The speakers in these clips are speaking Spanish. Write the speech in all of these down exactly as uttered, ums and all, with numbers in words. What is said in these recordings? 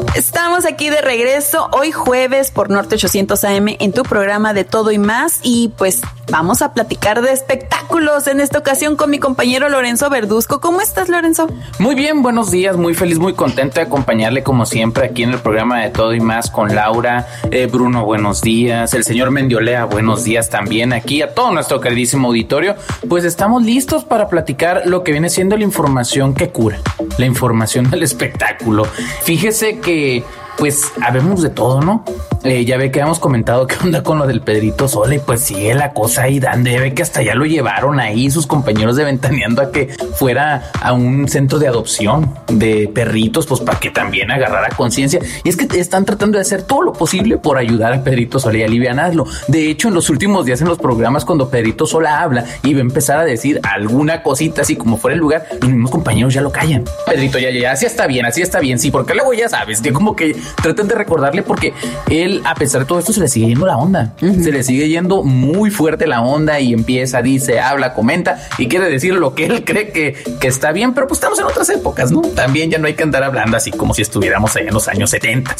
Estamos aquí de regreso hoy jueves por Norte ochocientos A M en tu programa de Todo y Más, y pues vamos a platicar de espectáculos en esta ocasión con mi compañero Lorenzo Verduzco. ¿Cómo estás, Lorenzo? Muy bien, buenos días, muy feliz, muy contento de acompañarle como siempre aquí en el programa de Todo y Más con Laura, eh, Bruno, buenos días, el señor Mendiolea, buenos días también aquí a todo nuestro queridísimo auditorio. Pues estamos listos para platicar lo que viene siendo la información que cura, la información del espectáculo. Fíjese que pues habemos de todo, ¿no? Eh, ya ve que habíamos comentado qué onda con lo del Pedrito Sola, y pues sigue la cosa ahí dando. Ya ve que hasta ya lo llevaron ahí sus compañeros de Ventaneando a que fuera a un centro de adopción de perritos, pues para que también agarrara conciencia. Y es que están tratando de hacer todo lo posible por ayudar a Pedrito Sola y alivianarlo. De hecho, en los últimos días en los programas, cuando Pedrito Sola habla y va a empezar a decir alguna cosita así como fuera el lugar, los mismos compañeros ya lo callan. Pedrito, ya, ya, así está bien, así está bien. Sí, porque luego ya sabes que como que tratan de recordarle, porque él, a pesar de todo esto, se le sigue yendo la onda. Uh-huh. Se le sigue yendo muy fuerte la onda y empieza, dice, habla, comenta y quiere decir lo que él cree que, que está bien, pero pues estamos en otras épocas, ¿no? También ya no hay que andar hablando así como si estuviéramos allá en los años setenta.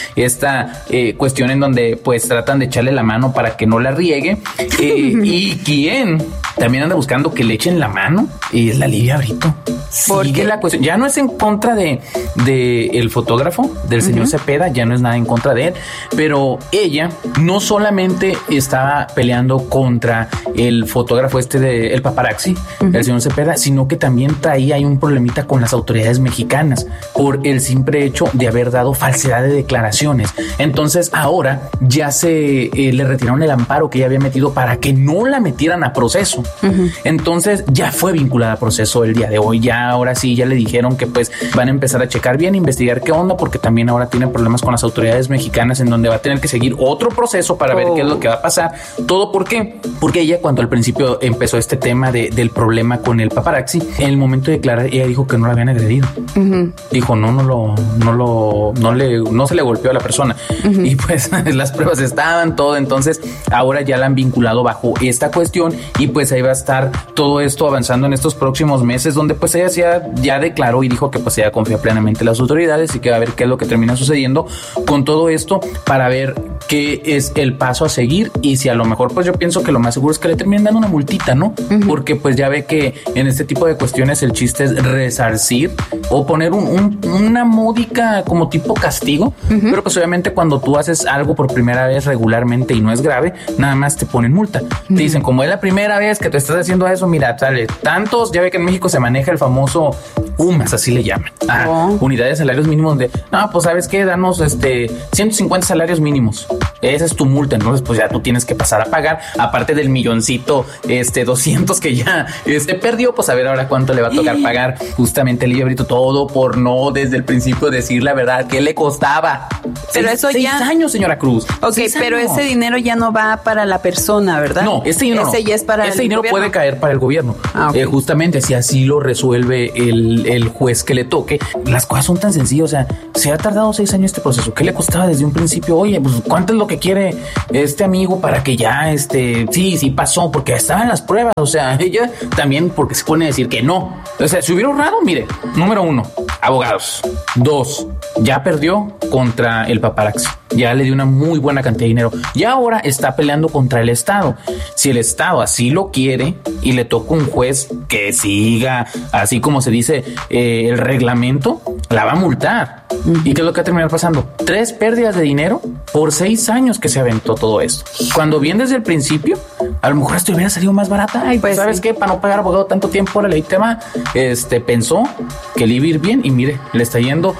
Esta eh, cuestión en donde pues tratan de echarle la mano para que no la riegue. Eh, y quien también anda buscando que le echen la mano es la Livia Brito. Porque la cuestión ya no es en contra de, de el fotógrafo, del señor uh-huh. Cepeda, ya no es nada en contra de él, pero ella no solamente estaba peleando contra el fotógrafo este de el paparazzi, uh-huh. el señor Cepeda, sino que también traía ahí un problemita con las autoridades mexicanas por el simple hecho de haber dado falsedad de declaraciones. Entonces ahora ya se eh, le retiraron el amparo que ella había metido para que no la metieran a proceso. Uh-huh. Entonces ya fue vinculada a proceso el día de hoy. Ya ahora sí, ya le dijeron que pues van a empezar a checar bien, investigar qué onda, porque también ahora tiene problemas con las autoridades mexicanas en donde va a tener que seguir otro proceso para oh. ver qué es lo que va a pasar. ¿Todo por qué? Porque ella, cuando al principio empezó este tema de, del problema con el paparazzi, en el momento de declarar, ella dijo que no la habían agredido. Uh-huh. Dijo, no, no lo, no lo, no le, no se le golpeó a la persona. Uh-huh. Y pues las pruebas estaban, todo. Entonces ahora ya la han vinculado bajo esta cuestión, y pues ahí va a estar todo esto avanzando en estos próximos meses, donde pues ella ya, ya declaró y dijo que pues ella confía plenamente en las autoridades y que va a ver qué es lo que termina sucediendo con todo esto, para ver qué es el paso a seguir. Y si a lo mejor, pues yo pienso que lo más seguro es que le terminen dando una multita, ¿no? Uh-huh. Porque pues ya ve que en este tipo de cuestiones el chiste es resarcir o poner un, un, una módica como tipo castigo. Uh-huh. Pero pues obviamente cuando tú haces algo por primera vez regularmente y no es grave, nada más te ponen multa. Uh-huh. Te dicen, como es la primera vez que te estás haciendo eso, mira, sale tantos. Ya ve que en México se maneja el famoso U M A S, así le llaman. Ah, oh. Unidades de salarios mínimos de, no, pues sabes qué, danos este ciento cincuenta salarios mínimos. Esa es tu multa. Entonces pues ya tú tienes que pasar a pagar, aparte del milloncito este doscientos que ya este perdió, pues a ver ahora cuánto le va a tocar pagar justamente el Livia Brito, todo por no desde el principio decir la verdad que le costaba. Pero seis, eso seis ya años, señora Cruz. Ok, pero años. Ese dinero ya no va para la persona, ¿verdad? No, ese dinero ese no. ya es para ese el dinero gobierno. Puede caer para el gobierno. Ah, okay. eh, justamente si así lo resuelve el, el juez que le toque. Las cosas son tan sencillas. O sea, se ha tardado seis años este proceso. ¿Qué le costaba desde un principio? Oye, pues ¿cuánto es lo que quiere este amigo para que ya este sí, sí pasó? Porque estaban las pruebas. O sea, ella también, porque se pone a decir que no. O sea, si hubiera ahorrado, mire, número uno, abogados. Dos, ya perdió contra el paparazzi. Ya le dio una muy buena cantidad de dinero. Y ahora está peleando contra el Estado. Si el Estado así lo quiere y le toca un juez que siga, así como se dice, eh, el reglamento, la va a multar. ¿Y qué es lo que va a terminar pasando? Tres pérdidas de dinero por seis años que se aventó todo esto. Cuando bien desde el principio, a lo mejor esto hubiera salido más barata. Ay, pues ¿sabes sí. qué? Para no pagar abogado tanto tiempo, la ley tema, este, pensó que le iba a ir bien y mire, le está yendo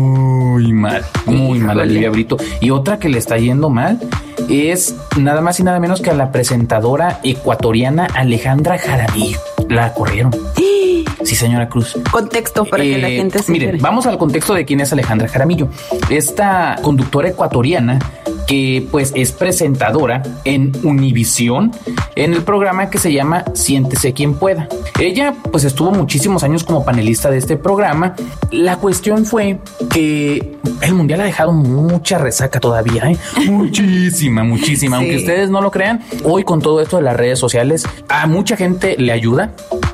muy mal, muy mal a Livia Brito. Y otra que le está yendo mal es nada más y nada menos que a la presentadora ecuatoriana Alejandra Jaramillo. La corrieron. Sí, señora Cruz. Contexto para eh, que la gente se Mire, entere. Vamos al contexto de quién es Alejandra Jaramillo. Esta conductora ecuatoriana que pues es presentadora en Univisión en el programa que se llama Siéntese Quien Pueda. Ella pues estuvo muchísimos años como panelista de este programa. La cuestión fue que el mundial ha dejado mucha resaca todavía, ¿eh? Muchísima, muchísima. Sí. Aunque ustedes no lo crean, hoy con todo esto de las redes sociales, a mucha gente le ayuda.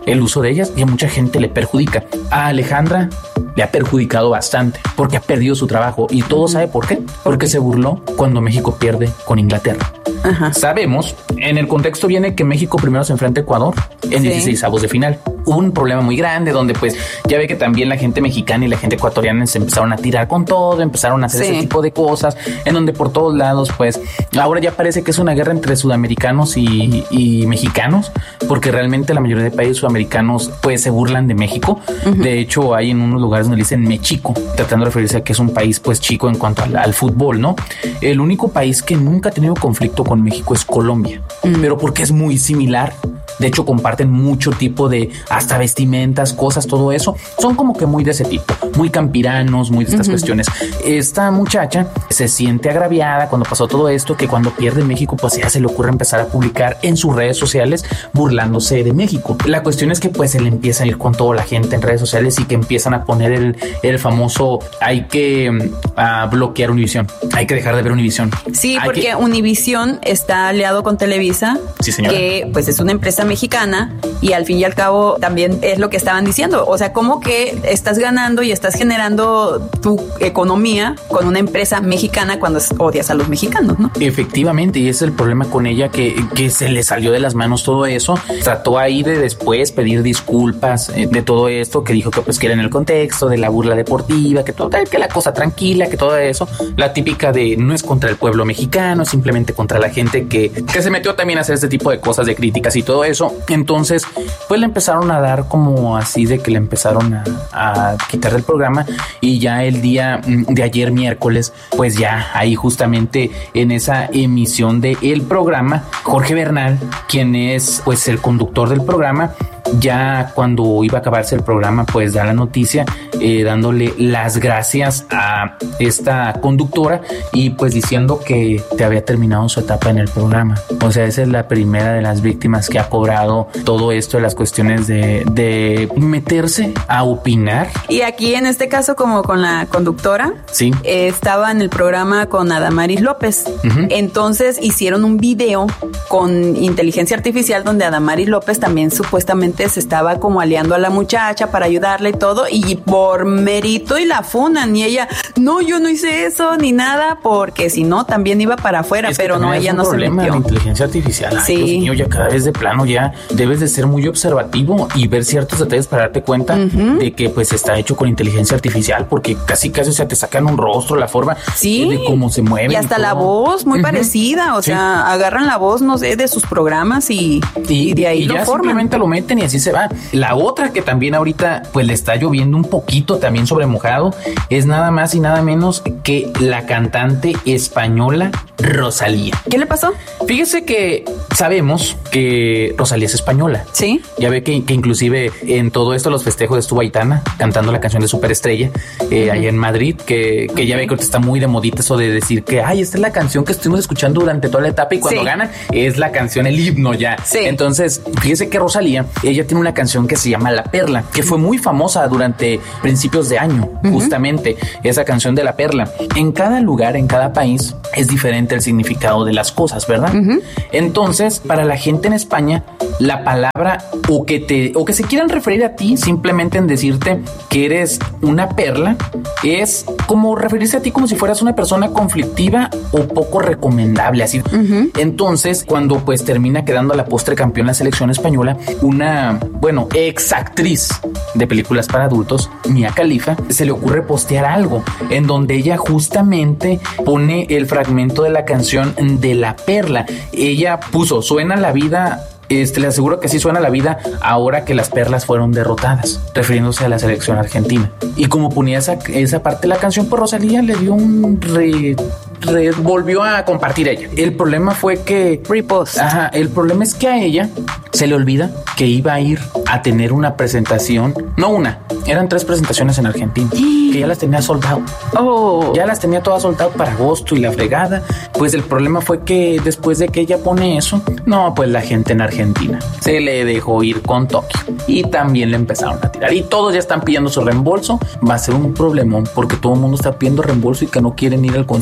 el uso de ellas y a mucha gente le perjudica. A Alejandra le ha perjudicado bastante porque ha perdido su trabajo y todo sabe por qué. Porque se burló cuando México pierde con Inglaterra. Ajá. Sabemos, en el contexto viene que México primero se enfrenta a Ecuador en sí. dieciseisavos de final. Hubo un problema muy grande donde pues ya ve que también la gente mexicana y la gente ecuatoriana se empezaron a tirar con todo, empezaron a hacer sí. ese tipo de cosas, en donde por todos lados pues ahora ya parece que es una guerra entre sudamericanos y, y mexicanos, porque realmente la mayoría de países sudamericanos pues se burlan de México. Uh-huh. De hecho hay en unos lugares donde dicen Mexico, tratando de referirse a que es un país pues chico en cuanto al, al fútbol, ¿no? El único país que nunca ha tenido conflicto con México es Colombia, uh-huh. pero porque es muy similar. De hecho, comparten mucho tipo de hasta vestimentas, cosas, todo eso. Son como que muy de ese tipo, muy campiranos, muy de estas uh-huh. cuestiones. Esta muchacha se siente agraviada cuando pasó todo esto, que cuando pierde México, pues ya se le ocurre empezar a publicar en sus redes sociales burlándose de México. La cuestión es que pues se le empieza a ir con toda la gente en redes sociales y que empiezan a poner el, el famoso hay que uh, bloquear Univisión, hay que dejar de ver Univisión. Sí, hay porque que... Univisión está aliado con Televisa, sí, señora. Que pues es una empresa mexicana y al fin y al cabo también es lo que estaban diciendo. O sea, como que estás ganando y estás generando tu economía con una empresa mexicana cuando odias a los mexicanos, ¿no? Efectivamente, y ese es el problema con ella, que, que se le salió de las manos todo eso. Trató ahí de después pedir disculpas de todo esto, que dijo que pues que era en el contexto de la burla deportiva, que todo, que la cosa tranquila, que todo eso. La típica de no es contra el pueblo mexicano, simplemente contra la gente que, que se metió también a hacer este tipo de cosas, de críticas y todo eso. Entonces pues le empezaron a dar como así de que le empezaron a, a quitar del programa, y ya el día de ayer miércoles pues ya ahí justamente en esa emisión de el programa, Jorge Bernal, quien es pues el conductor del programa, ya cuando iba a acabarse el programa pues da la noticia eh, dándole las gracias a esta conductora y pues diciendo que te había terminado su etapa en el programa. O sea, esa es la primera de las víctimas que ha cobrado todo esto de las cuestiones de, de meterse a opinar. Y aquí en este caso, como con la conductora, sí. eh, estaba en el programa con Adamaris López. Uh-huh. Entonces hicieron un video con inteligencia artificial donde Adamaris López también supuestamente se estaba como aliando a la muchacha para ayudarle y todo, y por mérito y la funan, y ella, no, yo no hice eso ni nada, porque si no también iba para afuera, es pero no, ella no se metió. La inteligencia artificial, sí. Ay, Dios mío, ya cada vez de plano ya debes de ser muy observativo y ver ciertos detalles para darte cuenta uh-huh. de que pues está hecho con inteligencia artificial, porque casi casi, o sea, te sacan un rostro, la forma sí. de cómo se mueven y hasta y la voz muy uh-huh. parecida, o sí. sea, agarran la voz, no sé, de sus programas y, y, y de ahí y lo ya forman. Simplemente lo meten y así se va. La otra que también ahorita pues le está lloviendo un poquito también sobre mojado es nada más y nada menos que la cantante española Rosalía. ¿Qué le pasó? Fíjese que sabemos que Rosalía es española. Sí. Ya ve que, que inclusive en todo esto los festejos estuvo Aitana cantando la canción de Superestrella eh, uh-huh. allá en Madrid, que, que ya ve que está muy de modita eso de decir que ay, esta es la canción que estuvimos escuchando durante toda la etapa y cuando sí. ganan es la canción, el himno ya. Sí. Entonces, fíjese que Rosalía, ella tiene una canción que se llama La Perla, que fue muy famosa durante principios de año, uh-huh. justamente esa canción de La Perla. En cada lugar, en cada país es diferente el significado de las cosas, ¿verdad? Uh-huh. Entonces, para la gente en España, la palabra o que te o que se quieran referir a ti simplemente en decirte que eres una perla es como referirse a ti como si fueras una persona conflictiva o poco recomendable, así. Uh-huh. Entonces, cuando pues termina quedando a la postre campeón la selección española, una, bueno, ex actriz de películas para adultos, Mia Khalifa, se le ocurre postear algo en donde ella justamente pone el fragmento de la canción de La Perla. Ella puso, suena la vida. Este, le aseguro que sí suena la vida ahora que las perlas fueron derrotadas, refiriéndose a la selección argentina. Y como ponía esa, esa parte de la canción, pues Rosalía le dio un re, re, volvió a compartir ella. El problema fue que repost. Ajá, el problema es que a ella se le olvida que iba a ir a tener una presentación, no una, eran tres presentaciones en Argentina, que ya las tenía soldado. Oh. Ya las tenía todas soldado para agosto y la fregada. Pues el problema fue que después de que ella pone eso, no, pues la gente en Argentina se le dejó ir con Tokio y también le empezaron a tirar y todos ya están pidiendo su reembolso. Va a ser un problemón porque todo el mundo está pidiendo reembolso y que no quieren ir al concierto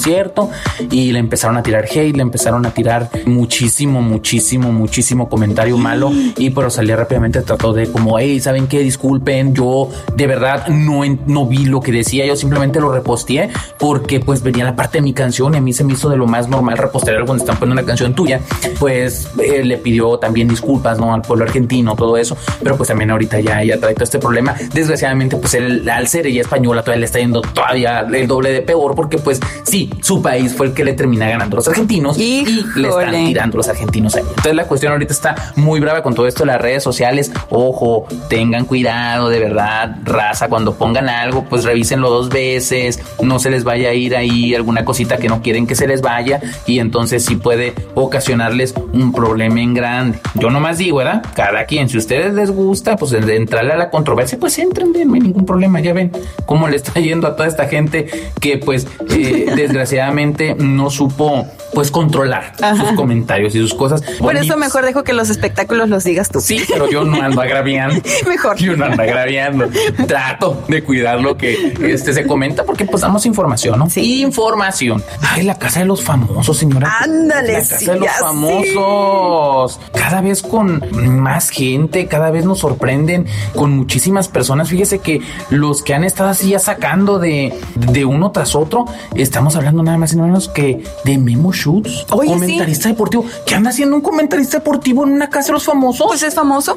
y le empezaron a tirar hate, le empezaron a tirar muchísimo, muchísimo, muchísimo comentario malo y pero salía rápidamente, trató de como, hey, ¿saben qué? Disculpen, yo de verdad no, no vi lo que decía, yo simplemente lo reposteé porque pues venía la parte de mi canción y a mí se me hizo de lo más normal repostear algo cuando están poniendo una canción tuya, pues eh, le pidió también disculpas, ¿no? Al pueblo argentino, todo eso, pero pues también ahorita ya, ya trae todo este problema. Desgraciadamente, pues él, al ser ella española, todavía le está yendo todavía el doble de peor porque pues sí, su país fue el que le termina ganando a los argentinos. Híjole. Y le están tirando los argentinos ahí. Entonces la cuestión ahorita está muy brava con todo esto de las redes sociales. Ojo, tengan cuidado, de verdad, raza, cuando pongan algo, pues revísenlo dos veces, no se les vaya a ir ahí alguna cosita que no quieren que se les vaya y entonces sí puede ocasionarles un problema en grande. Yo nomás digo, ¿verdad? Cada quien, si a ustedes les gusta, pues de entrarle a la controversia, pues entren, no hay ningún problema. Ya ven cómo le está yendo a toda esta gente que pues eh, desgraciadamente no supo pues controlar Ajá. sus comentarios y sus cosas. Por bonitas. Eso mejor dejo que los espectáculos los digas tú. Sí, pero yo no ando agraviando. Mejor. Yo no ando agraviando. Trato de cuidar lo que este se comenta porque pues damos información, ¿no? Sí. Información. Ay, la casa de los famosos, señora. Ándale, La casa sí, de los famosos. Sí. Cada vez con más gente, cada vez nos sorprenden con muchísimas personas. Fíjese que los que han estado así ya sacando de, de uno tras otro, estamos hablando nada más y nada menos que de Memo Schutz, Oye, comentarista sí. deportivo. ¿Qué anda haciendo un comentarista deportivo en una casa de los famosos? Pues es famoso.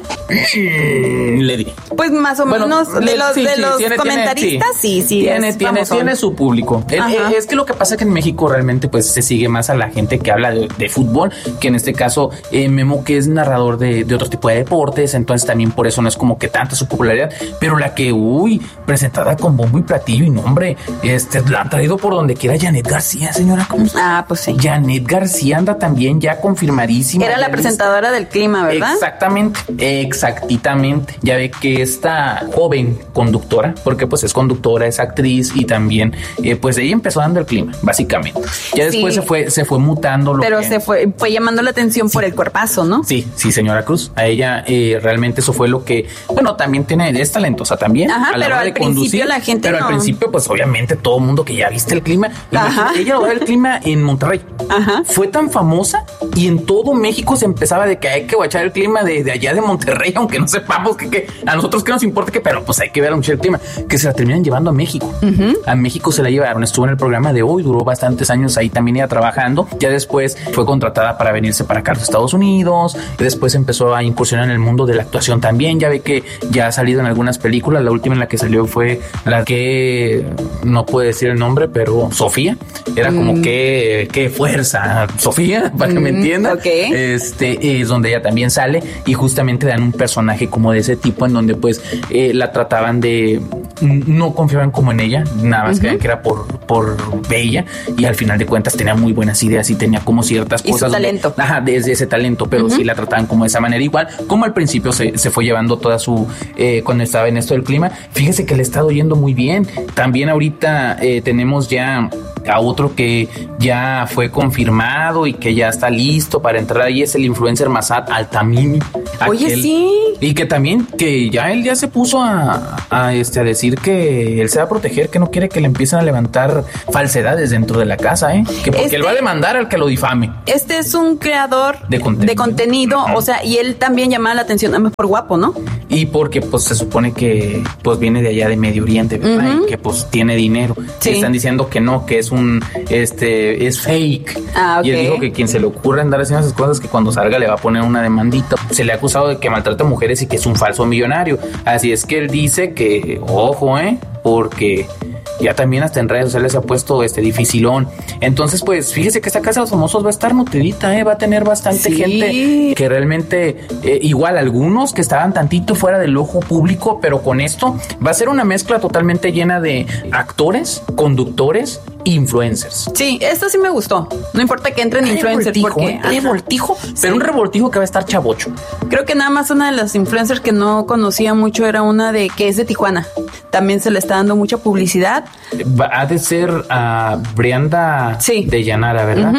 Mm, le di. Pues más o bueno, menos de los, sí, de sí, los tiene, comentaristas, tiene, sí, sí. Tiene, tiene, tiene su público. El, es que lo que pasa es que en México realmente pues se sigue más a la gente que habla de, de fútbol, que en este caso eh, Memo, que es narrador de, de otro tipo de deportes, entonces también por eso no es como que tanta su popularidad, pero la que, uy, presentada con bombo y platillo y nombre, este, la han traído por donde quiera Janet García, señora. ¿Cómo está? Ah, pues sí. Janet García anda también ya confirmadísima. Era la presentadora del clima, ¿verdad? Exactamente, exactitamente. Ya ve que esta joven conductora, porque pues es conductora, es actriz y también, eh, pues ella empezó dando el clima, básicamente. Ya después sí. se fue, se fue mutando. Lo Pero que... se fue, fue llamando la atención sí. por el cuerpazo, ¿no? Sí, sí, señora Cruz. A ella eh, realmente eso fue lo que, bueno, también tiene, es talentosa también. Ajá, a la pero hora al de principio conducir, la gente Pero no. al principio, pues obviamente todo el mundo que ya viste el clima, Ajá. ella lo el clima en Monterrey. Ajá. Fue tan famosa y en todo México se empezaba de que hay que guachar el clima de, de allá de Monterrey, aunque no sepamos que, que a nosotros que nos importa que, pero pues hay que ver mucho el clima, que se la terminan llevando a México. Uh-huh. A México se la llevaron, estuvo en el programa de hoy, duró bastantes años ahí también ella trabajando, ya después fue contratada para venirse para acá a los Estados Unidos, después empezó a incursionar en el mundo de la actuación también, ya ve que ya ha salido en algunas películas, la última en la que salió fue la que no puedo decir el nombre, pero Sofía, era como mm. que, que fuerza, Sofía, para que mm, me entiendan, okay. este es donde ella también sale y justamente dan un personaje como de ese tipo en donde pues eh, la trataban de, no confiaban como en ella, nada más uh-huh. creían que era por, por bella y al final de cuentas tenía muy buenas ideas y tenía como ciertas y cosas. Su talento. Donde, ajá, desde ese talento, pero uh-huh. sí la trataban como de esa manera, igual como al principio se, se fue llevando toda su, eh, cuando estaba en esto del clima, fíjese que le está yendo muy bien. También ahorita eh, tenemos ya a otro que ya fue confirmado y que ya está listo para entrar ahí, es el influencer Massad Altamimi. Oye, aquel, sí. Y que también, que ya él ya se puso a, a, este, a decir que él se va a proteger, que no quiere que le empiecen a levantar falsedades dentro de la casa, ¿eh? Que porque este, él va a demandar al que lo difame. Este es un creador de contenido, de contenido uh-huh. o sea, y él también llamaba la atención, además por guapo, ¿no? Y porque pues se supone que pues viene de allá de Medio Oriente, ¿verdad? Uh-huh. Y que pues tiene dinero. Sí. Y están diciendo que no, que es un, este, es fake. Ah, okay. Y él dijo que quien se le ocurra andar haciendo esas cosas, que cuando salga le va a poner una demandita. Se le ha acusado de que maltrata a mujeres y que es un falso millonario. Así es que él dice que, ojo, eh, porque ya también hasta en redes sociales se ha puesto este dificilón. Entonces, pues, fíjese que esta casa de los famosos va a estar nutridita, ¿eh? Va a tener bastante sí. gente que realmente, eh, igual algunos que estaban tantito fuera del ojo público, pero con esto va a ser una mezcla totalmente llena de actores, conductores, influencers. Sí, esto sí me gustó. No importa que entren influencers, porque revoltijo, pero sí. un revoltijo que va a estar chavocho. Creo que nada más una de las influencers que no conocía mucho era una de que es de Tijuana. También se le está dando mucha publicidad. Ha de ser a uh, Brianda sí. de Llanara, ¿verdad? Uh-huh.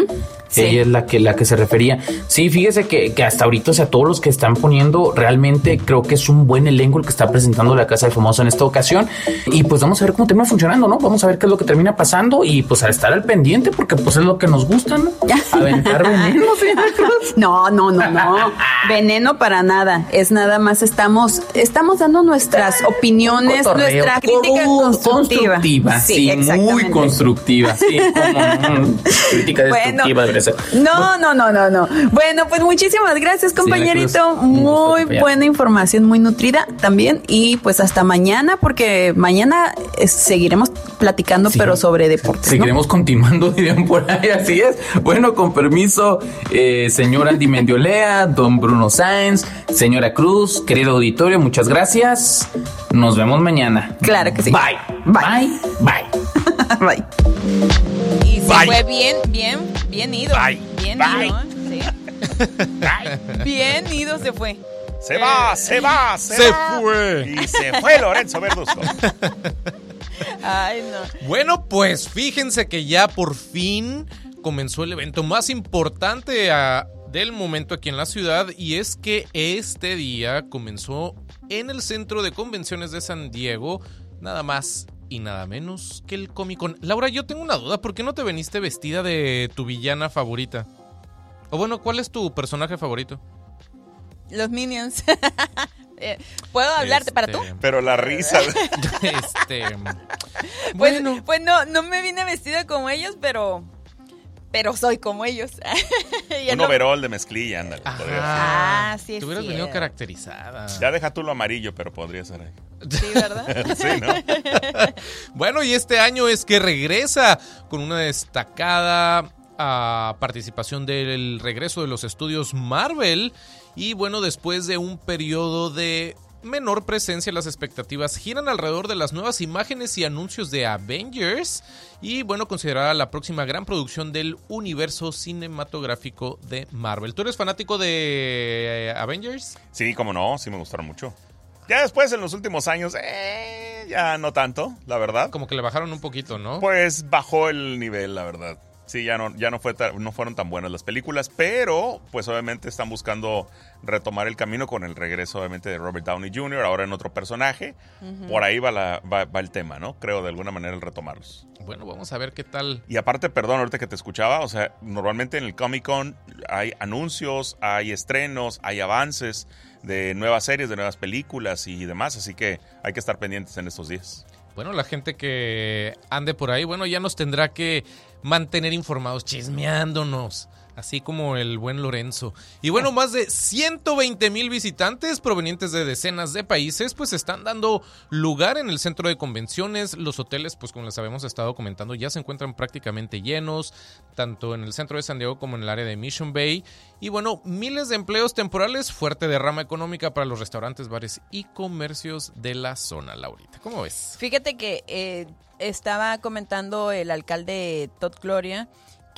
Sí. Ella es la que, la que se refería. Sí, fíjese que, que hasta ahorita, o sea, todos los que están poniendo, realmente creo que es un buen elenco el que está presentando la Casa de Famoso en esta ocasión. Y pues vamos a ver cómo termina funcionando, ¿no? Vamos a ver qué es lo que termina pasando y pues a estar al pendiente, porque pues es lo que nos gusta, ¿no? Aventar veneno, ¿sí? No, no, no, no. Veneno para nada. Es nada más estamos, estamos dando nuestras opiniones, nuestra crítica constructiva. constructiva. Sí, sí, muy constructiva. Sí, como, crítica destructiva bueno, debe ser. No, no, no, no, no. Bueno, pues muchísimas gracias, compañerito. Sí, muy buena información, muy nutrida también. Y pues hasta mañana, porque mañana eh, seguiremos platicando, sí, pero sobre deportes. Seguiremos ¿no? continuando, dirían por ahí, así es. Bueno, con permiso, eh, señor Andy Mendiolea, don Bruno Sáenz, señora Cruz, querido auditorio, muchas gracias. Nos vemos mañana. Claro que sí. Bye. Bye. Bye. Bye. Y se Bye. fue bien, bien, bien ido. Bye. Bien Bye. ido, ¿eh? Sí. Bye. Bien ido se fue. Se va, eh, se va, se, se va. fue. Y se fue Lorenzo Verduzco. Ay, no. Bueno, pues fíjense que ya por fin comenzó el evento más importante a, del momento aquí en la ciudad, y es que este día comenzó en el Centro de Convenciones de San Diego, nada más y nada menos que el Comic Con. Laura, yo tengo una duda, ¿por qué no te veniste vestida de tu villana favorita? O bueno, ¿cuál es tu personaje favorito? Los Minions. ¿Puedo hablarte este, para tú? Pero la risa. este. Pues, bueno. pues no, no me vine vestida como ellos, pero. Pero soy como ellos. Un no... overol de mezclilla, ándale. Ah, sí, es Te hubieras cierto. venido caracterizada. Ya deja tú lo amarillo, pero podría ser ahí. Sí, ¿verdad? Sí, ¿no? Bueno, y este año es que regresa con una destacada uh, participación del regreso de los estudios Marvel. Y bueno, después de un periodo de menor presencia, las expectativas giran alrededor de las nuevas imágenes y anuncios de Avengers. Y bueno, considerada la próxima gran producción del universo cinematográfico de Marvel. ¿Tú eres fanático de Avengers? Sí, cómo no, sí me gustaron mucho. Ya después, en los últimos años, eh, ya no tanto, la verdad. Como que le bajaron un poquito, ¿no? Pues bajó el nivel, la verdad. Sí, ya no, ya no, fue ta- no fueron tan buenas las películas, pero pues obviamente están buscando retomar el camino con el regreso obviamente de Robert Downey junior, ahora en otro personaje. Uh-huh. Por ahí va, la, va, va el tema, ¿no? Creo de alguna manera el retomarlos. Bueno, vamos a ver qué tal. Y aparte, perdón, ahorita que te escuchaba, o sea, normalmente en el Comic Con hay anuncios, hay estrenos, hay avances de nuevas series, de nuevas películas y demás, así que hay que estar pendientes en estos días. Bueno, la gente que ande por ahí, bueno, ya nos tendrá que mantener informados, chismeándonos, así como el buen Lorenzo. Y bueno, más de ciento veinte mil visitantes provenientes de decenas de países, pues están dando lugar en el centro de convenciones. Los hoteles, pues como les habíamos estado comentando, ya se encuentran prácticamente llenos, tanto en el centro de San Diego como en el área de Mission Bay. Y bueno, miles de empleos temporales, fuerte derrama económica para los restaurantes, bares y comercios de la zona. Laurita, ¿cómo ves? Fíjate que eh, estaba comentando el alcalde Todd Gloria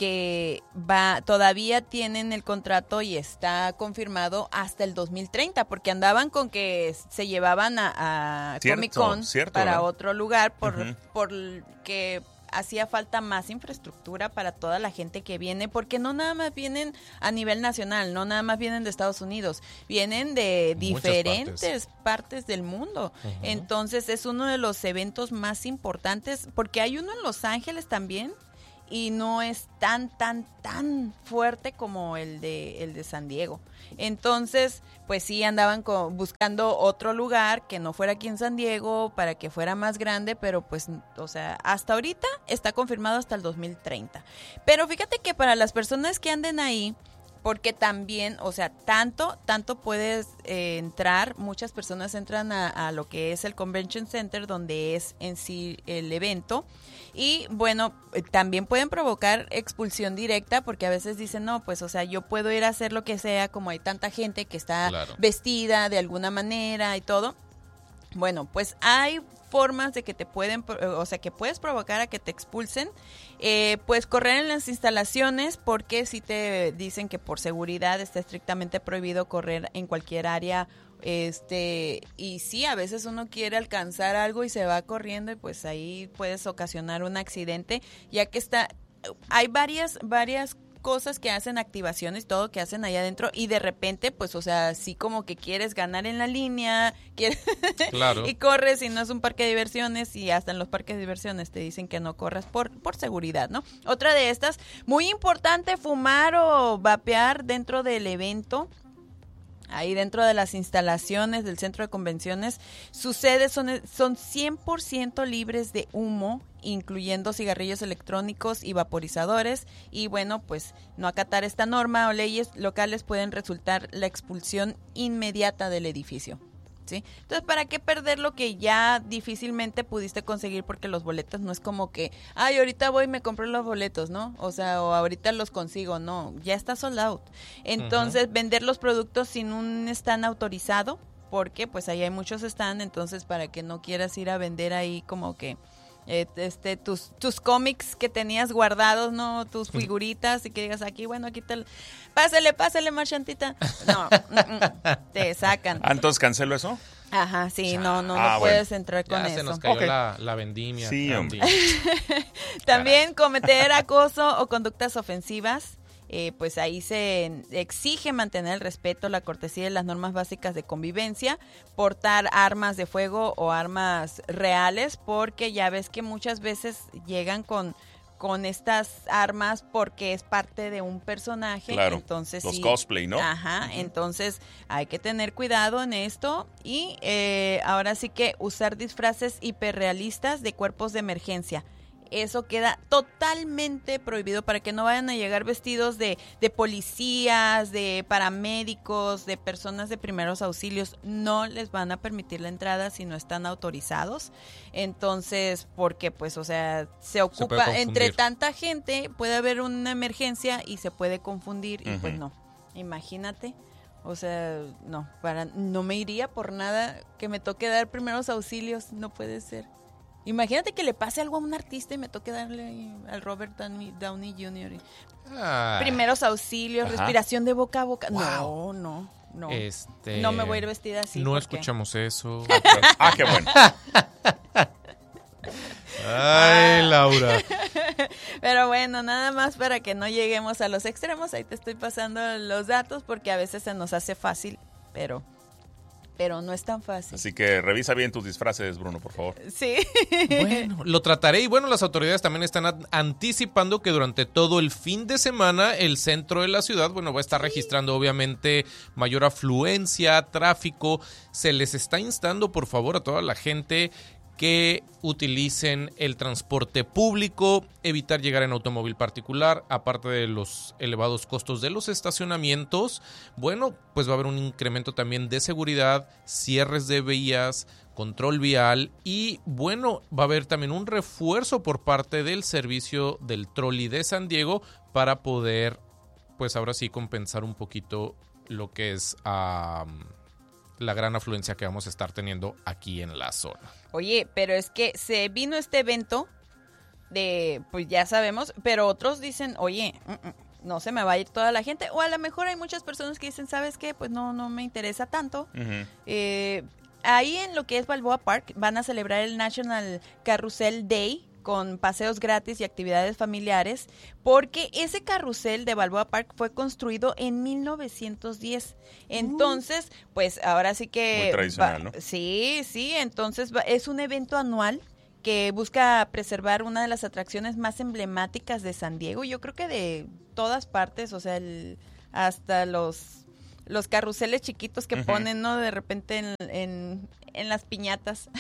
que va, todavía tienen el contrato y está confirmado hasta el dos mil treinta, porque andaban con que se llevaban a, a Comic Con para ¿no? otro lugar por, uh-huh. por que hacía falta más infraestructura para toda la gente que viene, porque no nada más vienen a nivel nacional, no nada más vienen de Estados Unidos, vienen de Muchas diferentes partes. partes del mundo. Uh-huh. Entonces es uno de los eventos más importantes, porque hay uno en Los Ángeles también, y no es tan, tan, tan fuerte como el de el de San Diego. Entonces, pues sí, andaban con, buscando otro lugar que no fuera aquí en San Diego para que fuera más grande, pero pues, o sea, hasta ahorita está confirmado hasta el dos mil treinta. Pero fíjate que para las personas que anden ahí, porque también, o sea, tanto, tanto puedes eh, entrar, muchas personas entran a, a lo que es el Convention Center, donde es en sí el evento. Y bueno, también pueden provocar expulsión directa, porque a veces dicen, no, pues, o sea, yo puedo ir a hacer lo que sea, como hay tanta gente que está claro. vestida de alguna manera y todo. Bueno, pues hay formas de que te pueden, o sea, que puedes provocar a que te expulsen. Eh, puedes correr en las instalaciones, porque si te dicen que por seguridad está estrictamente prohibido correr en cualquier área. Este, y sí, a veces uno quiere alcanzar algo y se va corriendo y pues ahí puedes ocasionar un accidente, ya que está, hay varias, varias cosas que hacen, activaciones, todo que hacen allá adentro y de repente, pues, o sea, sí como que quieres ganar en la línea, quieres claro. y corres y no es un parque de diversiones y hasta en los parques de diversiones te dicen que no corras por, por seguridad, ¿no? Otra de estas, muy importante, fumar o vapear dentro del evento. Ahí dentro de las instalaciones del centro de convenciones, sus sedes son, son cien por ciento libres de humo, incluyendo cigarrillos electrónicos y vaporizadores. Y bueno, pues no acatar esta norma o leyes locales pueden resultar la expulsión inmediata del edificio. ¿Sí? Entonces, ¿para qué perder lo que ya difícilmente pudiste conseguir? Porque los boletos no es como que, ay, ahorita voy y me compro los boletos, ¿no? O sea, o ahorita los consigo, no, ya está sold out. Entonces, uh-huh. vender los productos sin un stand autorizado, porque pues ahí hay muchos stands, entonces para que no quieras ir a vender ahí como que este tus tus cómics que tenías guardados, no, tus figuritas y que digas aquí, bueno, aquí te pásale, pásale, marchantita. No, mm, mm, te sacan. ¿Ah, entonces cancelo eso? Ajá, sí, no, no, ah, no puedes bueno. entrar con ya eso. Se nos cayó okay. la, la vendimia. Sí, hombre. También cometer acoso o conductas ofensivas. Eh, pues ahí se exige mantener el respeto, la cortesía y las normas básicas de convivencia, portar armas de fuego o armas reales, porque ya ves que muchas veces llegan con, con estas armas porque es parte de un personaje. Claro, entonces los sí, cosplay, ¿no? Ajá, uh-huh. Entonces hay que tener cuidado en esto y eh, ahora sí que usar disfraces hiperrealistas de cuerpos de emergencia. Eso queda totalmente prohibido para que no vayan a llegar vestidos de, de policías, de paramédicos, de personas de primeros auxilios. No les van a permitir la entrada si no están autorizados. Entonces, porque pues, o sea, se ocupa, se entre tanta gente, puede haber una emergencia y se puede confundir y uh-huh. pues no, imagínate. O sea, no, para no me iría por nada que me toque dar primeros auxilios, no puede ser. Imagínate que le pase algo a un artista y me toque darle al Robert Downey, Downey junior Ah. Primeros auxilios, Ajá. respiración de boca a boca. Wow. No, no, no. Este, no me voy a ir vestida así. No porque... escuchamos eso. Ah, qué bueno. Ay, Laura. Pero bueno, nada más para que no lleguemos a los extremos. Ahí te estoy pasando los datos porque a veces se nos hace fácil, pero... pero no es tan fácil. Así que revisa bien tus disfraces, Bruno, por favor. Sí. Bueno, lo trataré. Y bueno, las autoridades también están a- anticipando que durante todo el fin de semana el centro de la ciudad, bueno, va a estar sí. registrando obviamente mayor afluencia, tráfico. Se les está instando, por favor, a toda la gente que utilicen el transporte público, evitar llegar en automóvil particular, aparte de los elevados costos de los estacionamientos. Bueno, pues va a haber un incremento también de seguridad, cierres de vías, control vial y bueno, va a haber también un refuerzo por parte del servicio del trolley de San Diego para poder, pues ahora sí, compensar un poquito lo que es... Um, la gran afluencia que vamos a estar teniendo aquí en la zona. Oye, pero es que se vino este evento de, pues ya sabemos, pero otros dicen, oye, no se me va a ir toda la gente, o a lo mejor hay muchas personas que dicen, ¿sabes qué? Pues no, no me interesa tanto. Uh-huh. Eh, ahí en lo que es Balboa Park van a celebrar el National Carousel Day, con paseos gratis y actividades familiares, porque ese carrusel de Balboa Park fue construido en mil novecientos diez. Entonces, pues ahora sí que... Muy tradicional, va, ¿no? Sí, sí, entonces va, es un evento anual que busca preservar una de las atracciones más emblemáticas de San Diego. Yo creo que de todas partes, o sea, el, hasta los... los carruseles chiquitos que uh-huh. ponen, ¿no? De repente en, en, en las piñatas.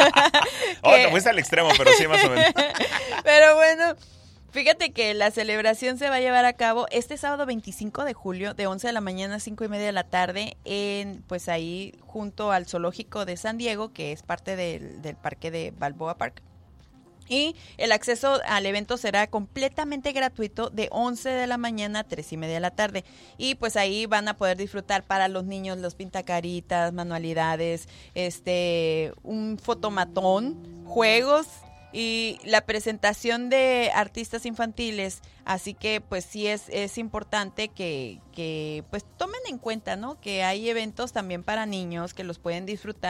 Oh, te fuiste al extremo, pero sí, más o menos. Pero bueno, fíjate que la celebración se va a llevar a cabo este sábado veinticinco de julio, de once de la mañana a cinco y media de la tarde, en pues ahí junto al Zoológico de San Diego, que es parte del, del parque de Balboa Park. Y el acceso al evento será completamente gratuito de once de la mañana a tres y media de la tarde. Y pues ahí van a poder disfrutar para los niños los pintacaritas, manualidades, este, un fotomatón, juegos y la presentación de artistas infantiles. Así que pues sí es, es importante que, que pues tomen en cuenta, ¿no? Que hay eventos también para niños que los pueden disfrutar.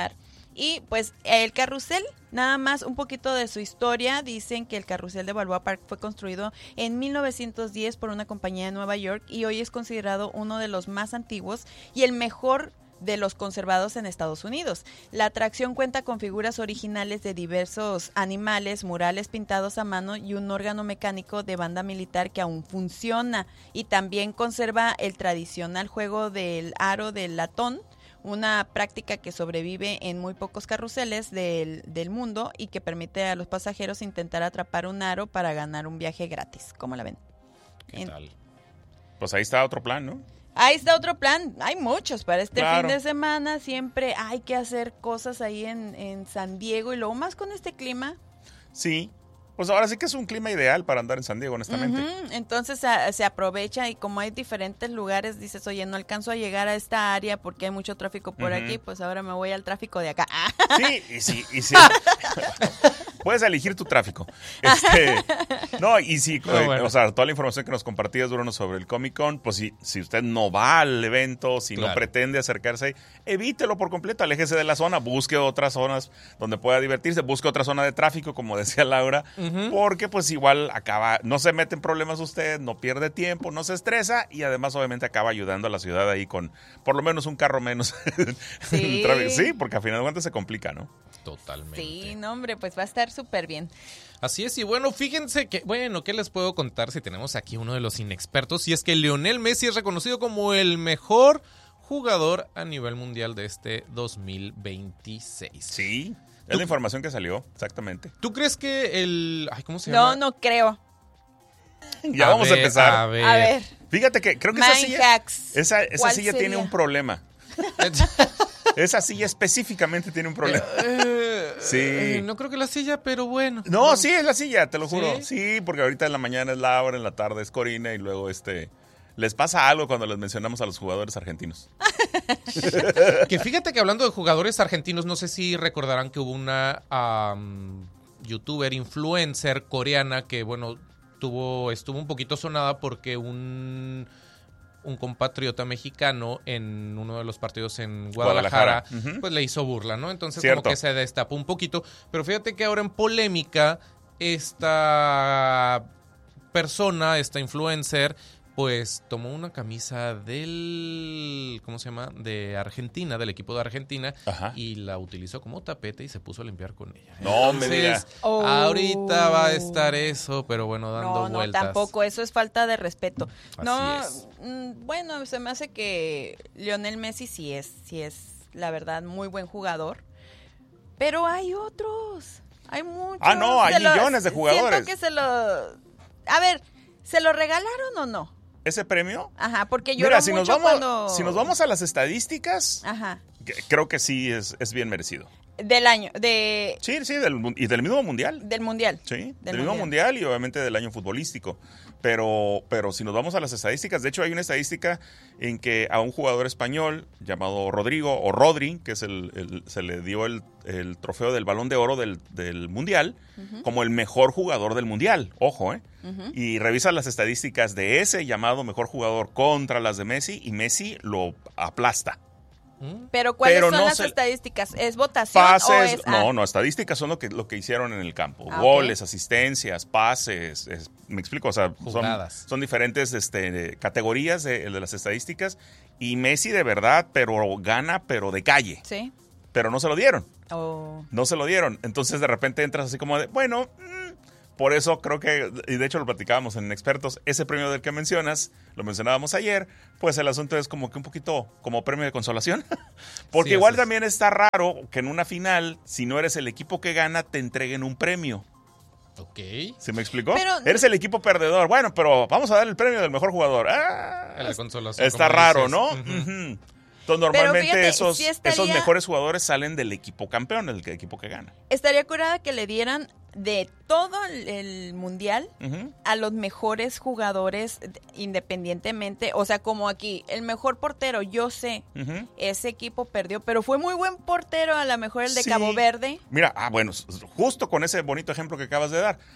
Y pues el carrusel, nada más un poquito de su historia. Dicen que el carrusel de Balboa Park fue construido en mil novecientos diez por una compañía de Nueva York y hoy es considerado uno de los más antiguos y el mejor de los conservados en Estados Unidos. La atracción cuenta con figuras originales de diversos animales, murales pintados a mano y un órgano mecánico de banda militar que aún funciona. Y también conserva el tradicional juego del aro del latón, una práctica que sobrevive en muy pocos carruseles del, del mundo y que permite a los pasajeros intentar atrapar un aro para ganar un viaje gratis. ¿Cómo la ven? ¿Qué tal? Pues ahí está otro plan, ¿no? Ahí está otro plan, hay muchos para este Claro. fin de semana, siempre hay que hacer cosas ahí en, en San Diego y luego más con este clima. Sí, pues ahora sí que es un clima ideal para andar en San Diego, honestamente. Uh-huh. Entonces a, se aprovecha y como hay diferentes lugares, dices, oye, no alcanzo a llegar a esta área porque hay mucho tráfico por Uh-huh. aquí, pues ahora me voy al tráfico de acá. Sí, y sí, y sí. Puedes elegir tu tráfico. Este, no, y sí, Pero eh, bueno. o sea, toda la información que nos compartías, Bruno, sobre el Comic Con, pues si, si usted no va al evento, si Claro. no pretende acercarse ahí, evítelo por completo, aléjese de la zona, busque otras zonas donde pueda divertirse, busque otra zona de tráfico, como decía Laura, Ujú. porque pues igual acaba, no se mete en problemas usted, no pierde tiempo, no se estresa y además obviamente acaba ayudando a la ciudad ahí con por lo menos un carro menos. Sí. Sí, porque a final de cuentas se complica, ¿no? Totalmente. Sí, no hombre, pues va a estar súper bien. Así es, y bueno, fíjense que, bueno, ¿qué les puedo contar si tenemos aquí uno de los inexpertos? Y es que Lionel Messi es reconocido como el mejor jugador a nivel mundial de este dos mil veintiséis. Sí, es la información que salió, exactamente. ¿Tú crees que el... Ay, ¿cómo se No, llama? no creo. Ya A vamos a ver, empezar. A ver. A ver, Fíjate que creo que esa Mind silla, hacks. esa, esa ¿Cuál silla sería? tiene un problema. Esa silla específicamente tiene un problema. Eh, Sí. eh, No creo que la silla, pero bueno. No, sí, es la silla, te lo juro. ¿Sí? Sí, porque ahorita en la mañana es Laura, en la tarde es Corina y luego este... Les pasa algo cuando les mencionamos a los jugadores argentinos. Que fíjate que hablando de jugadores argentinos, no sé si recordarán que hubo una um, youtuber, influencer coreana que, bueno, tuvo estuvo un poquito sonada porque un, un compatriota mexicano en uno de los partidos en Guadalajara, Guadalajara. Ujú. pues le hizo burla, ¿no? Entonces Cierto. como que se destapó un poquito. Pero fíjate que ahora en polémica, esta persona, esta influencer, pues tomó una camisa del, ¿cómo se llama? De Argentina, del equipo de Argentina, Ajá. y la utilizó como tapete y se puso a limpiar con ella. No me Entonces, diga. Oh. ahorita va a estar eso, pero bueno, dando No, no, vueltas. tampoco, eso es falta de respeto. Así no, es. mm, bueno, se me hace que Lionel Messi sí es, sí es, la verdad, muy buen jugador, pero hay otros, hay muchos. Ah, no, hay Se lo- millones de jugadores. Siento que se lo, a ver, ¿se lo regalaron o no? ¿Ese premio? Ajá, porque yo Mira, si nos, mucho vamos, cuando... si nos vamos a las estadísticas, Ajá, que- creo que sí es, es bien merecido. del año, de, Sí, sí, del, mun- y del mismo mundial. del mundial. Sí, del, Del mismo mundial. mundial y obviamente del año futbolístico. Pero, pero si nos vamos a las estadísticas, de hecho hay una estadística en que a un jugador español llamado Rodrigo, o Rodri, que es el, el- se le dio el, el trofeo del Balón de Oro del, del Mundial, como el mejor jugador del Mundial, ojo, ¿eh? Ujú. Y revisa las estadísticas de ese llamado mejor jugador contra las de Messi y Messi lo aplasta. ¿Mm? Pero ¿cuáles Pero son no las se- estadísticas? ¿Es votación o Pases, es...? ah, no, no, estadísticas son lo que, lo que hicieron en el campo. Ah, ok. Goles, asistencias, pases, es- me explico, o sea, son, Jugadas. son diferentes este, categorías de, de las estadísticas y Messi de verdad, pero gana, pero de calle, Sí. pero no se lo dieron, Oh. no se lo dieron. Entonces de repente entras así como de, bueno, mm, por eso creo que, y de hecho lo platicábamos en Expertos, ese premio del que mencionas, lo mencionábamos ayer, pues el asunto es como que un poquito como premio de consolación, porque Sí, igual así es. también está raro que en una final, si no eres el equipo que gana, te entreguen un premio. Ok. ¿Se me explicó? Pero- Eres el equipo perdedor. Bueno, pero vamos a dar el premio del mejor jugador. Ah, A la consolación, está como raro, dices. ¿no? Ujú. Ujú. Entonces, normalmente fíjate, esos, sí estaría- esos mejores jugadores salen del equipo campeón, el equipo que gana. Estaría curada que le dieran de todo el, el mundial Ujú. a los mejores jugadores d- independientemente. O sea, como aquí, el mejor portero, yo sé, Ujú. ese equipo perdió, pero fue muy buen portero, a lo mejor el de Sí. Cabo Verde. Mira, ah, bueno, s- justo con ese bonito ejemplo que acabas de dar.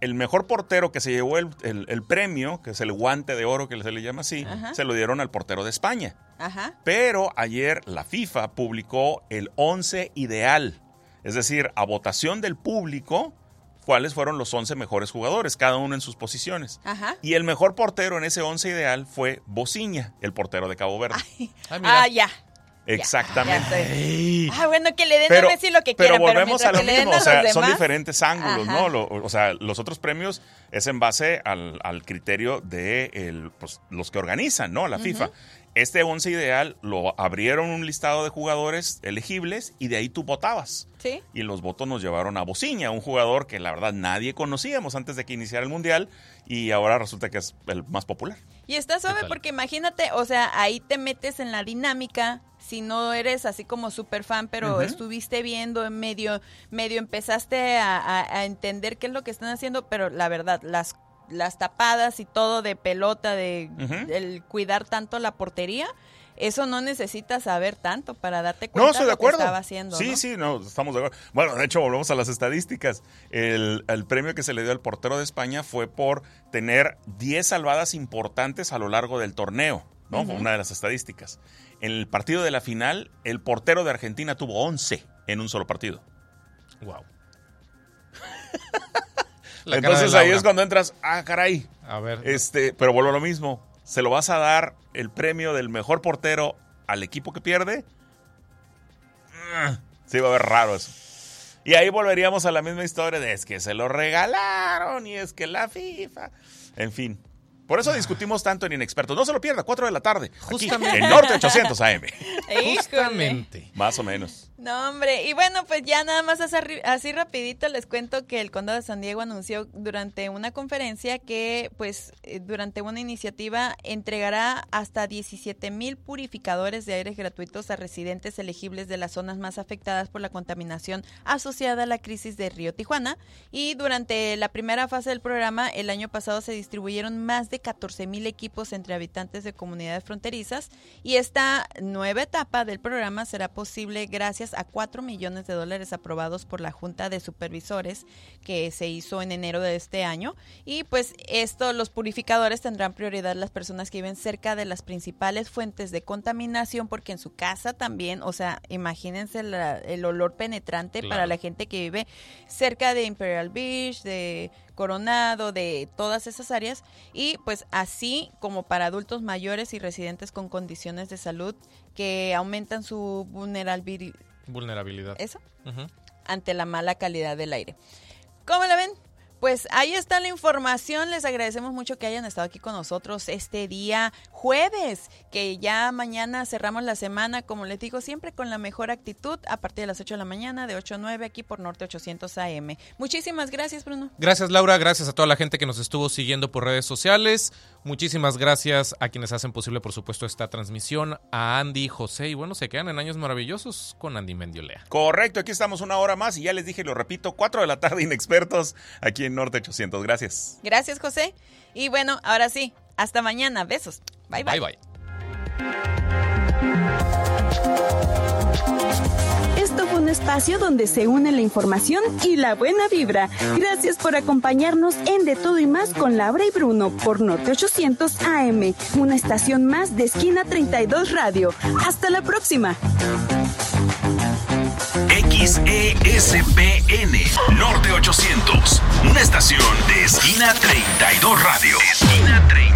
el mejor portero que se llevó el, el, el premio, que es el guante de oro que se le llama así, Ajá. se lo dieron al portero de España. Ajá. Pero ayer la FIFA publicó el once ideal, es decir, a votación del público, cuáles fueron los once mejores jugadores, cada uno en sus posiciones. Ajá. Y el mejor portero en ese once ideal fue Bociña, el portero de Cabo Verde. Ay, ah, ya. Exactamente. Ya, ah, bueno, que le den pero, a Messi lo que pero quieran. Volvemos pero a lo mismo, a o sea, demás, son diferentes ángulos, Ajá. ¿no? Lo, o sea, los otros premios es en base al, al criterio de el, pues, los que organizan, ¿no? La uh-huh. FIFA. Este once ideal lo abrieron un listado de jugadores elegibles y de ahí tú votabas. Sí. Y los votos nos llevaron a Bociña, un jugador que la verdad nadie conocíamos antes de que iniciara el Mundial y ahora resulta que es el más popular. Y está suave porque imagínate, o sea, ahí te metes en la dinámica. Si no eres así como súper fan, pero uh-huh. estuviste viendo en medio, medio empezaste a, a, a entender qué es lo que están haciendo, pero la verdad, las las tapadas y todo de pelota, de uh-huh. el cuidar tanto la portería, eso no necesitas saber tanto para darte cuenta no, estoy de, de lo acuerdo. que estaba haciendo. Sí, ¿no? sí, no, estamos de acuerdo. Bueno, de hecho, volvemos a las estadísticas. El, el premio que se le dio al portero de España fue por tener diez salvadas importantes a lo largo del torneo, ¿no? Uh-huh. Una de las estadísticas. En el partido de la final, el portero de Argentina tuvo once en un solo partido. Wow. La Entonces ahí es cuando entras, ah, caray. A ver. Este, pero vuelvo a lo mismo. ¿Se lo vas a dar el premio del mejor portero al equipo que pierde? Sí, va a ver raro eso. Y ahí volveríamos a la misma historia de es que se lo regalaron y es que la FIFA. En fin. Por eso discutimos tanto en Inexpertos. No se lo pierda, cuatro de la tarde. Justamente. Aquí, en Norte ochocientos A M. Justamente. Más o menos. No, hombre. Y bueno, pues ya nada más así, así rapidito les cuento que el Condado de San Diego anunció durante una conferencia que, pues, durante una iniciativa entregará hasta diecisiete mil purificadores de aire gratuitos a residentes elegibles de las zonas más afectadas por la contaminación asociada a la crisis de Río Tijuana. Y durante la primera fase del programa, el año pasado se distribuyeron más de catorce mil equipos entre habitantes de comunidades fronterizas. Y esta nueva etapa del programa será posible gracias a cuatro millones de dólares aprobados por la Junta de Supervisores que se hizo en enero de este año. Y pues esto, los purificadores tendrán prioridad las personas que viven cerca de las principales fuentes de contaminación, porque en su casa también, o sea, imagínense la, el olor penetrante claro. para la gente que vive cerca de Imperial Beach, de Coronado, de todas esas áreas, y pues así como para adultos mayores y residentes con condiciones de salud que aumentan su vulnerabilidad. Vulnerabilidad. ¿Eso? Uh-huh. Ante la mala calidad del aire. ¿Cómo la ven? Pues ahí está la información. Les agradecemos mucho que hayan estado aquí con nosotros este día jueves, que ya mañana cerramos la semana, como les digo, siempre con la mejor actitud, a partir de las ocho de la mañana, de ocho a nueve, aquí por Norte ochocientos A M. Muchísimas gracias, Bruno. Gracias, Laura. Gracias a toda la gente que nos estuvo siguiendo por redes sociales. Muchísimas gracias a quienes hacen posible, por supuesto, esta transmisión, a Andy, José, y bueno, se quedan en Años Maravillosos con Andy Mendiolea. Correcto, aquí estamos una hora más y ya les dije y lo repito, cuatro de la tarde, Inexpertos, aquí en Norte ochocientos. Gracias. Gracias, José. Y bueno, ahora sí, hasta mañana. Besos. Bye, bye. Bye, bye. Esto fue un espacio donde se une la información y la buena vibra. Gracias por acompañarnos en De Todo y Más con Laura y Bruno por Norte ochocientos A M, una estación más de Esquina treinta y dos Radio. Hasta la próxima. X E S P N Norte ochocientos, una estación de Esquina treinta y dos Radio. Esquina treinta y dos.